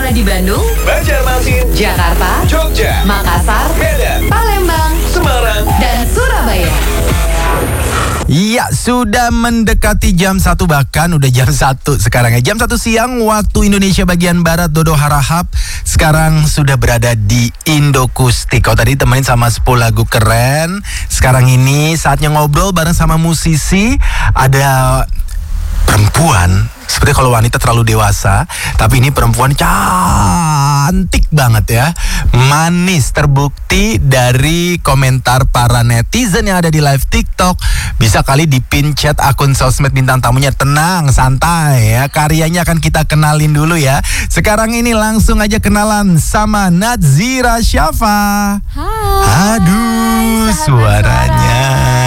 Suara di Bandung, Banjarmasin, Jakarta, Jogja, Makassar, Medan, Palembang, Semarang, dan Surabaya. Ya, sudah mendekati jam 1, bahkan udah jam 1 sekarang ya. Jam 1 siang waktu Indonesia bagian Barat. Dodo harahap sekarang sudah berada di Indokustik. Kalau tadi temenin sama 10 lagu keren, sekarang ini saatnya ngobrol bareng sama musisi. Ada perempuan, seperti kalau wanita terlalu dewasa, tapi ini perempuan cantik banget ya. Manis, terbukti dari komentar para netizen yang ada di live TikTok. Bisa kali dipin chat akun sosmed bintang tamunya. Tenang, santai ya. Karyanya akan kita kenalin dulu ya. Sekarang ini langsung aja kenalan sama Nazira Syafa. Hai. Aduh, suaranya.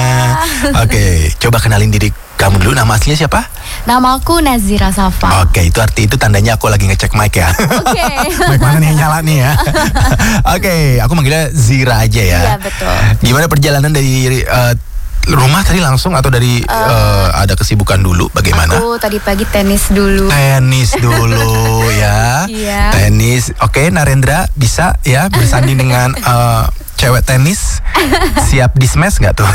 Oke, coba kenalin diri kamu dulu. Nama aslinya siapa? Nama aku Nazira Syafa. Oke, itu tandanya aku lagi ngecek mic ya. Oke. Mic mana nih yang nyala nih ya. Oke, aku manggilnya Zira aja ya. Iya, betul. Gimana perjalanan dari rumah tadi langsung atau dari ada kesibukan dulu? Bagaimana? Aku tadi pagi tenis dulu. Tenis dulu ya. Iya. Tenis. Oke, Narendra bisa ya bersanding dengan cewek tenis. Siap di smash nggak tuh?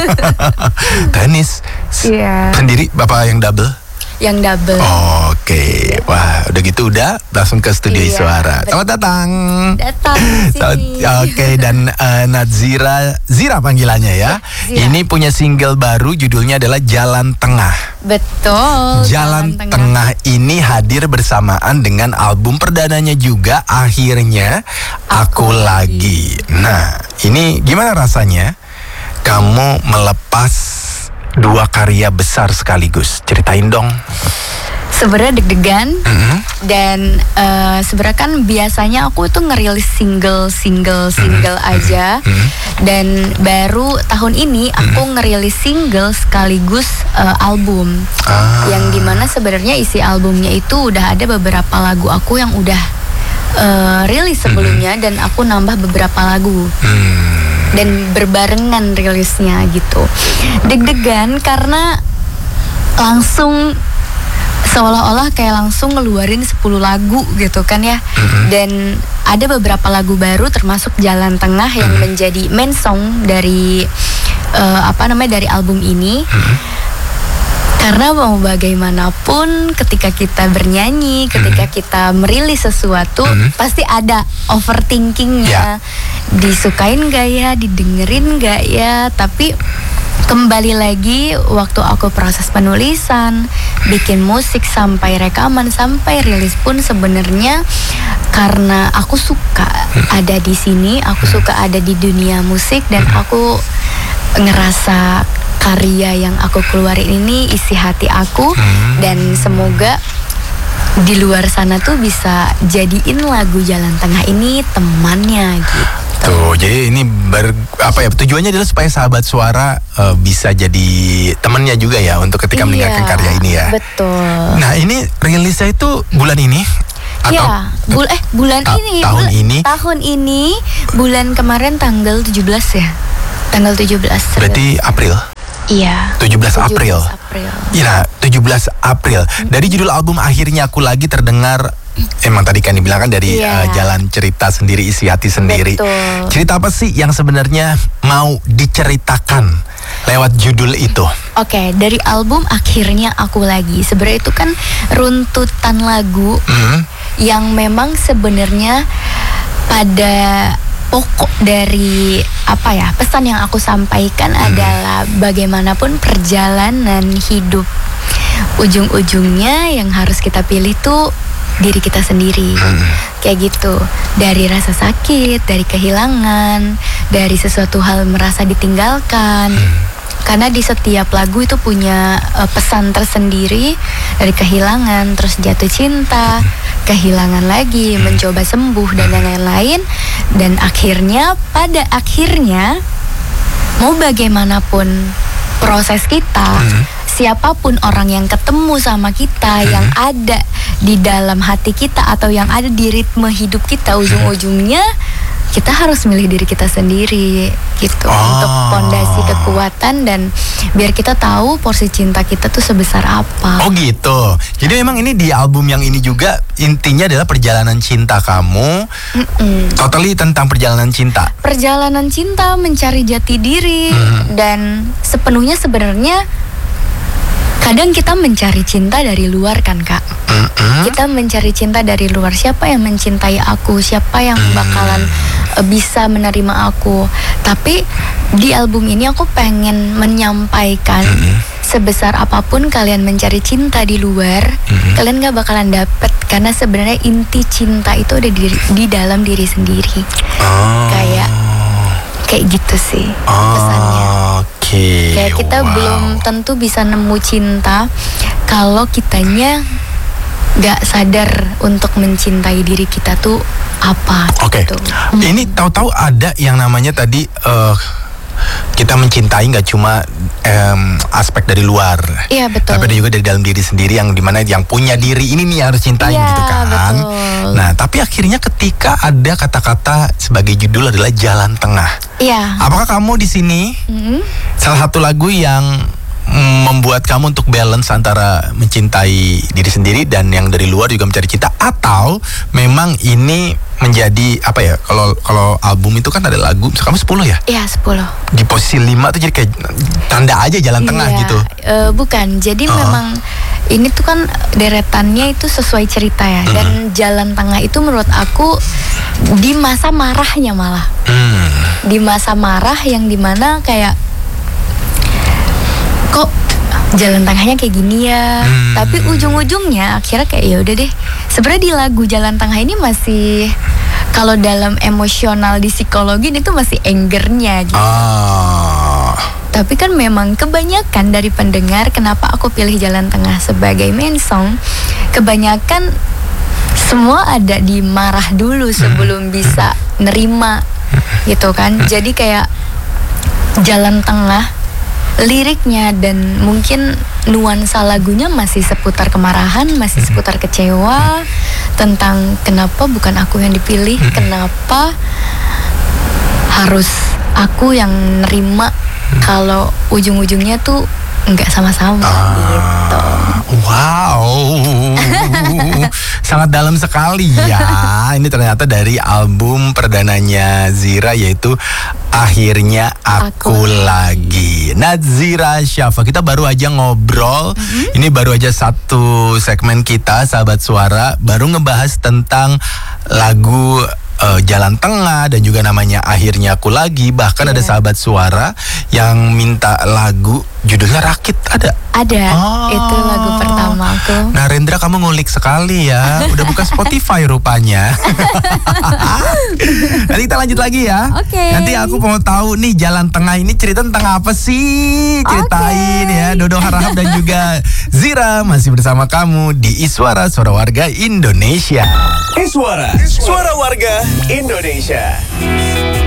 Tenis. Iya. Sendiri bapak yang double? Yang double. Oke, wah udah gitu udah langsung ke studio Iya, Suara. Selamat datang. Datang sini. Oke, dan Nazira, Zira panggilannya ya. Zira. Ini punya single baru, judulnya adalah Jalan Tengah. Betul. Jalan Tengah ini hadir bersamaan dengan album perdananya juga, Akhirnya Aku Lagi. Nah, ini gimana rasanya kamu melepas 2 karya besar sekaligus? Ceritain dong. Sebenarnya deg-degan dan sebenarnya kan biasanya aku tuh ngerilis single aja, dan baru tahun ini aku ngerilis single sekaligus album, yang dimana sebenarnya isi albumnya itu udah ada beberapa lagu aku yang udah rilis sebelumnya, dan aku nambah beberapa lagu. Dan berbarengan rilisnya gitu. Deg-degan karena langsung seolah-olah kayak langsung ngeluarin 10 lagu gitu kan ya. Dan ada beberapa lagu baru termasuk Jalan Tengah yang menjadi main song dari dari album ini. Karena mau bagaimanapun ketika kita bernyanyi, ketika kita merilis sesuatu, pasti ada overthinkingnya. Disukain gak ya, didengerin gak ya. Tapi kembali lagi waktu aku proses penulisan, bikin musik sampai rekaman, sampai rilis pun sebenarnya karena aku suka ada di sini, aku suka ada di dunia musik, dan aku ngerasa karya yang aku keluarin ini isi hati aku, dan semoga di luar sana tuh bisa jadiin lagu Jalan Tengah ini temannya gitu. Tuh, jadi ini tujuannya adalah supaya sahabat Suara bisa jadi temannya juga ya untuk ketika mendengarkan karya ini ya. Betul. Nah, ini rilisnya itu bulan ini atau bulan ini. Tahun ini bulan kemarin tanggal 17 ya. Tanggal 17. Berarti April. Iya. 17 April. Iya, 17 April. Dari judul album Akhirnya Aku Lagi terdengar, emang tadi kan dibilang kan dari jalan cerita sendiri, isi hati sendiri. Betul. Cerita apa sih yang sebenarnya mau diceritakan lewat judul itu? Oke, dari album Akhirnya Aku Lagi, sebenarnya itu kan runtutan lagu yang memang sebenarnya pada pokok dari pesan yang aku sampaikan adalah bagaimanapun perjalanan hidup, ujung-ujungnya yang harus kita pilih tuh diri kita sendiri. Kayak gitu. Dari rasa sakit, dari kehilangan, dari sesuatu hal merasa ditinggalkan. Karena di setiap lagu itu punya pesan tersendiri, dari kehilangan, terus jatuh cinta, kehilangan lagi, mencoba sembuh, dan yang lain-lain. Dan akhirnya, pada akhirnya, mau bagaimanapun proses kita, siapapun orang yang ketemu sama kita, yang ada di dalam hati kita, atau yang ada di ritme hidup kita, ujung-ujungnya kita harus milih diri kita sendiri gitu, untuk pondasi kekuatan dan biar kita tahu porsi cinta kita tuh sebesar apa. Oh gitu. Jadi memang ini di album yang ini juga intinya adalah perjalanan cinta kamu. Totally tentang perjalanan cinta. Perjalanan cinta, mencari jati diri, dan sepenuhnya sebenarnya kadang kita mencari cinta dari luar kan Kak. Kita mencari cinta dari luar, siapa yang mencintai aku, siapa yang bakalan bisa menerima aku. Tapi di album ini aku pengen menyampaikan sebesar apapun kalian mencari cinta di luar, kalian gak bakalan dapet, karena sebenarnya inti cinta itu ada di dalam diri sendiri. Kayak gitu sih pesannya. Kayak kita belum tentu bisa nemu cinta kalau kitanya gak sadar untuk mencintai diri kita tuh apa. Gitu. Ini tahu-tahu ada yang namanya tadi kita mencintai nggak cuma aspek dari luar, iya, betul. tapi ada juga dari dalam diri sendiri, yang dimana yang punya diri ini nih harus cintain, iya, gitu kan. Betul. Nah, tapi akhirnya ketika ada kata-kata sebagai judul adalah jalan tengah. Iya. Apakah kamu di sini salah satu lagu yang membuat kamu untuk balance antara mencintai diri sendiri dan yang dari luar juga mencari cinta, atau memang ini menjadi apa ya, kalau album itu kan ada lagu kamu 10 ya? Iya, 10. Di posisi 5 tuh jadi kayak tanda aja jalan tengah gitu. Bukan, jadi memang ini tuh kan deretannya itu sesuai cerita ya. Dan jalan tengah itu menurut aku di masa marahnya malah. Di masa marah yang dimana kayak kok jalan tengahnya kayak gini ya. Tapi ujung-ujungnya akhirnya kayak ya udah deh. Sebenarnya di lagu Jalan Tengah ini masih, kalau dalam emosional di psikologi itu masih angernya gitu. Tapi kan memang kebanyakan dari pendengar, kenapa aku pilih Jalan Tengah sebagai main song, kebanyakan semua ada di marah dulu sebelum bisa nerima gitu kan. Jadi kayak jalan tengah liriknya dan mungkin nuansa lagunya masih seputar kemarahan, masih seputar kecewa tentang kenapa bukan aku yang dipilih, kenapa harus aku yang nerima kalau ujung-ujungnya tuh nggak sama-sama gitu. Wow, sangat dalam sekali ya. Ini ternyata dari album perdananya Zira, yaitu Akhirnya Aku Lagi. Nazira Syafa, kita baru aja ngobrol. Ini baru aja satu segmen kita, Sahabat Suara, baru ngebahas tentang lagu Jalan Tengah dan juga namanya Akhirnya Aku Lagi. Bahkan ada Sahabat Suara yang minta lagu judulnya Rakit, ada? Ada, itu lagu pertama aku. Nah, Rendra, kamu ngulik sekali ya. Udah buka Spotify rupanya. Nanti kita lanjut lagi ya. Nanti aku mau tahu nih Jalan Tengah ini cerita tentang apa sih? Ceritain ya. Dodo Harahap dan juga Zira masih bersama kamu di Iswara, Suara Warga Indonesia. Iswara, Suara Warga Indonesia.